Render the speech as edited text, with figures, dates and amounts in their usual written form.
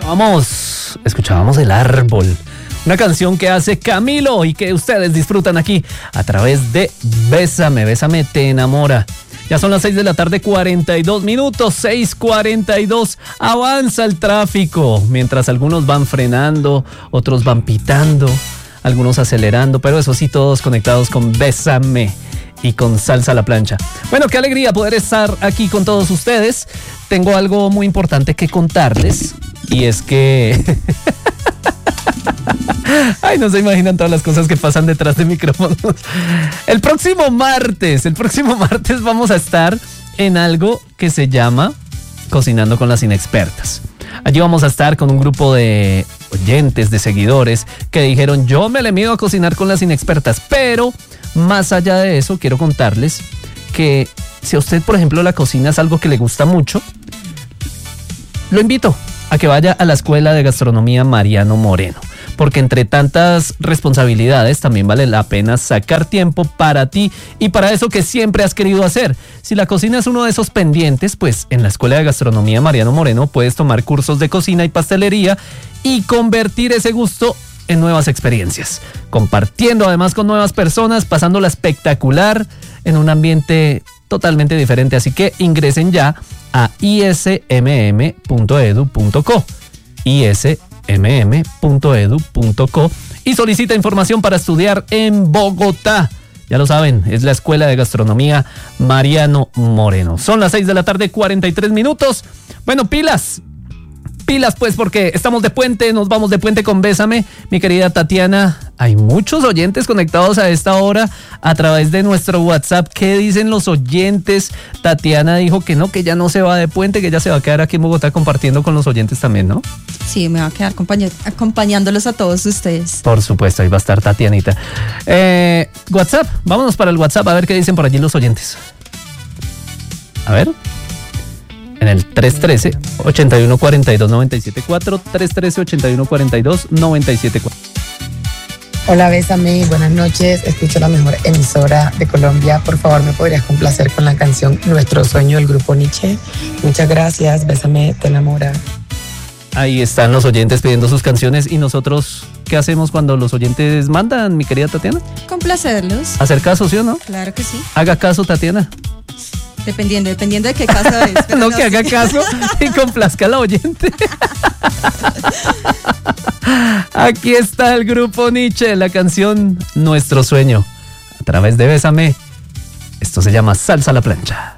Escuchábamos El Árbol, una canción que hace Camilo y que ustedes disfrutan aquí a través de Bésame, Bésame te enamora. Ya son las 6 de la tarde, 42 minutos, 6:42. Avanza el tráfico, mientras algunos van frenando, otros van pitando, algunos acelerando, pero eso sí, todos conectados con Bésame y con Salsa a la Plancha. Bueno, qué alegría poder estar aquí con todos ustedes. Tengo algo muy importante que contarles y es que... Ay, no se imaginan todas las cosas que pasan detrás de micrófonos. El próximo martes vamos a estar en algo que se llama Cocinando con las Inexpertas. Allí vamos a estar con un grupo de oyentes, de seguidores que dijeron: yo me le mido a cocinar con las inexpertas. Pero más allá de eso, quiero contarles que si a usted, por ejemplo, la cocina es algo que le gusta mucho, lo invito a que vaya a la Escuela de Gastronomía Mariano Moreno, porque entre tantas responsabilidades también vale la pena sacar tiempo para ti y para eso que siempre has querido hacer. Si la cocina es uno de esos pendientes, pues en la Escuela de Gastronomía Mariano Moreno puedes tomar cursos de cocina y pastelería y convertir ese gusto en nuevas experiencias, compartiendo además con nuevas personas, pasándola espectacular en un ambiente totalmente diferente. Así que ingresen ya a ismm.edu.co, ismm.edu.co, y solicita información para estudiar en Bogotá. Ya lo saben, es la Escuela de Gastronomía Mariano Moreno. Son las 6 de la tarde, 43 minutos. Bueno, pilas pues, porque estamos de puente, nos vamos de puente con Bésame, mi querida Tatiana. Hay muchos oyentes conectados a esta hora a través de nuestro WhatsApp. ¿Qué dicen los oyentes? Tatiana dijo que no, que ya no se va de puente, que ya se va a quedar aquí en Bogotá compartiendo con los oyentes también, ¿no? Sí, me va a quedar acompañándolos a todos ustedes. Por supuesto, ahí va a estar Tatianita. WhatsApp, vámonos para el WhatsApp a ver qué dicen por allí los oyentes. A ver. En el 313-8142-974, 313-8142-974. Hola, Bésame, buenas noches. Escucho la mejor emisora de Colombia. Por favor, ¿me podrías complacer con la canción Nuestro Sueño del grupo Nietzsche? Muchas gracias. Bésame, te enamora. Ahí están los oyentes pidiendo sus canciones. ¿Y nosotros qué hacemos cuando los oyentes mandan, mi querida Tatiana? Complacerlos. ¿Hacer caso, sí o no? Claro que sí. Haga caso, Tatiana. Dependiendo de qué caso es. No, que haga caso y complazca al oyente. Aquí está el grupo Nietzsche, la canción Nuestro Sueño, a través de Bésame. Esto se llama Salsa a la Plancha.